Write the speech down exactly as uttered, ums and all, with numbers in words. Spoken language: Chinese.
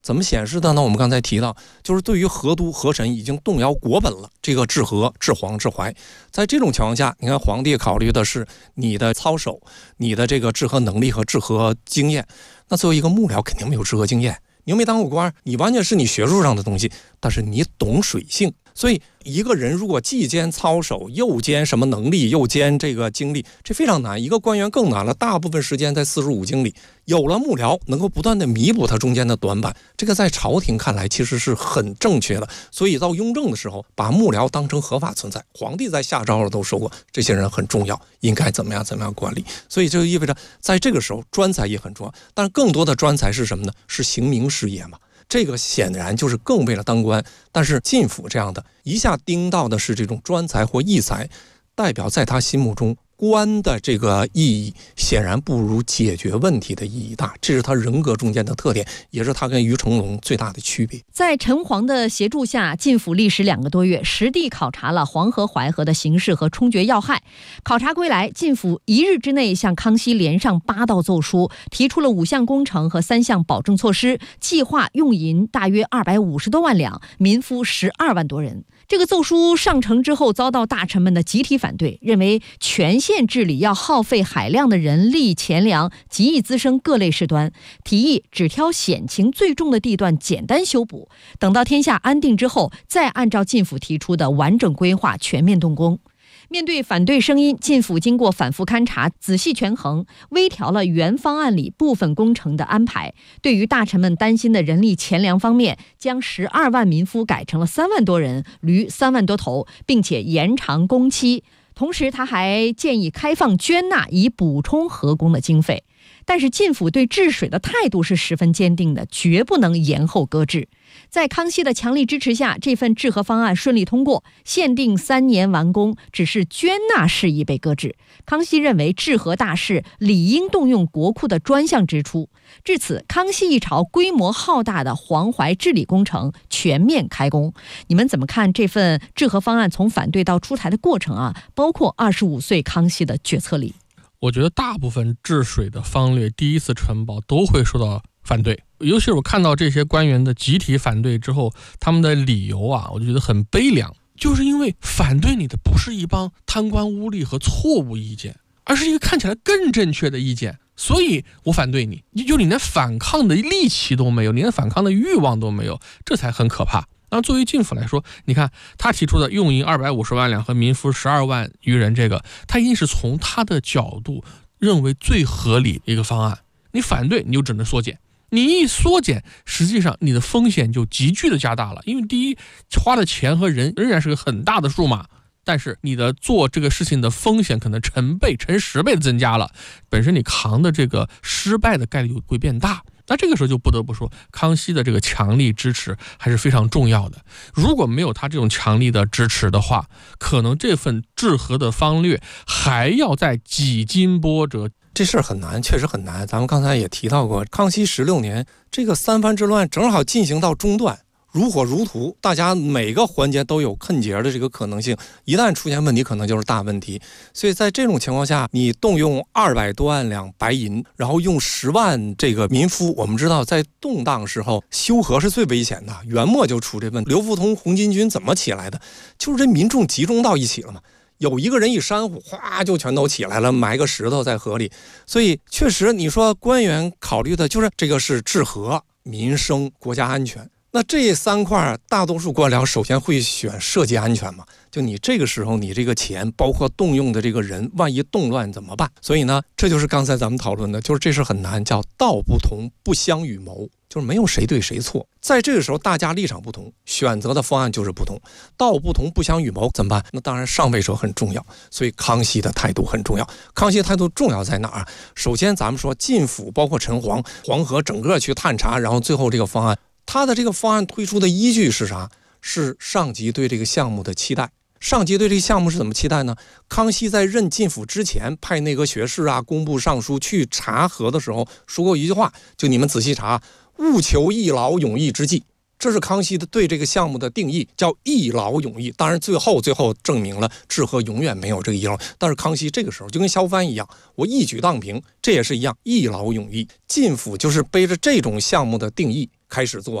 怎么显示的呢？我们刚才提到，就是对于河都河神已经动摇国本了，这个治河、治皇、治淮，在这种情况下，你看皇帝考虑的是你的操守、你的这个治河能力和治河经验。那作为一个幕僚，肯定没有治河经验，你又没当过官，你完全是你学术上的东西，但是你懂水性。所以一个人如果既兼操守又兼什么能力又兼这个经历，这非常难。一个官员更难了，大部分时间在四书五经里，有了幕僚能够不断的弥补他中间的短板，这个在朝廷看来其实是很正确的。所以到雍正的时候，把幕僚当成合法存在，皇帝在下诏了都说过这些人很重要，应该怎么样怎么样管理。所以这就意味着在这个时候专才也很重要，但是更多的专才是什么呢？是行名事业嘛。这个显然就是更为了当官，但是晋府这样的一下盯到的是这种专才或异才，代表在他心目中官的这个意义显然不如解决问题的意义大，这是他人格中间的特点，也是他跟于成龙最大的区别。 在陈璜的协助下，晋府历时两个多月，实地考察了黄河、淮河的形势和冲决要害。考察归来，晋府一日之内向康熙连上八道奏书，提出了五项工程和三项保证措施，计划用银大约二百五十多万两，民夫十二万多人。这个奏书上呈之后，遭到大臣们的集体反对，认为全县治理要耗费海量的人力钱粮，极易滋生各类事端，提议只挑险情最重的地段简单修补，等到天下安定之后，再按照晋府提出的完整规划全面动工。面对反对声音，晋府经过反复勘察，仔细权衡，微调了原方案里部分工程的安排。对于大臣们担心的人力钱粮方面，将十二万民夫改成了三万多人，驴三万多头，并且延长工期。同时，他还建议开放捐纳，以补充河工的经费。但是晋府对治水的态度是十分坚定的，绝不能延后搁置。在康熙的强力支持下，这份治河方案顺利通过，限定三年完工，只是捐纳事宜被搁置。康熙认为治河大事理应动用国库的专项支出。至此，康熙一朝规模浩大的黄淮治理工程全面开工。你们怎么看这份治河方案从反对到出台的过程啊？包括二十五岁康熙的决策力。 我觉得大部分治水的方略第一次呈报都会受到反对，尤其是我看到这些官员的集体反对之后，他们的理由啊，我就觉得很悲凉，就是因为反对你的不是一帮贪官污吏和错误意见，而是一个看起来更正确的意见，所以我反对你，就你连反抗的力气都没有，连反抗的欲望都没有，这才很可怕。那作为晋府来说，你看他提出的用银二百五十万两和民夫十二万余人，这个他一定是从他的角度认为最合理的一个方案。你反对，你就只能缩减，你一缩减，实际上你的风险就急剧的加大了。因为第一，花的钱和人仍然是个很大的数码，但是你的做这个事情的风险可能成倍、成十倍的增加了，本身你扛的这个失败的概率会变大。那这个时候就不得不说，康熙的这个强力支持还是非常重要的。如果没有他这种强力的支持的话，可能这份治河的方略还要再几经波折。 这事儿很难，确实很难。咱们刚才也提到过，康熙十六年，这个三藩之乱正好进行到中段，如火如荼，大家每个环节都有坑节的这个可能性，一旦出现问题，可能就是大问题。所以在这种情况下，你动用二百多万两白银，然后用十万这个民夫，我们知道在动荡时候修河是最危险的，元末就出这问题。刘福通、红巾军怎么起来的？就是这民众集中到一起了嘛。有一个人一煽乎，哗就全都起来了，埋个石头在河里。所以确实你说官员考虑的就是这个是治河、民生、国家安全。那这三块大多数官僚首先会选社稷安全嘛，就你这个时候你这个钱包括动用的这个人，万一动乱怎么办？所以呢，这就是刚才咱们讨论的，就是这事很难，叫道不同不相与谋，就是没有谁对谁错。在这个时候大家立场不同，选择的方案就是不同，道不同不相与谋怎么办？那当然上位者很重要，所以康熙的态度很重要。康熙的态度重要在哪儿？首先咱们说晋府包括陈璜，黄河整个去探查，然后最后这个方案，他的这个方案推出的依据是啥？是上级对这个项目的期待。上级对这个项目是怎么期待呢？康熙在任晋府之前，派内阁学士啊、工部尚书去查核的时候说过一句话，就你们仔细查，务求一劳永逸之计。这是康熙的对这个项目的定义，叫一劳永逸。当然最后最后证明了治河永远没有这个一劳，但是康熙这个时候就跟萧帆一样，我一举荡平，这也是一样，一劳永逸。晋府就是背着这种项目的定义开始做。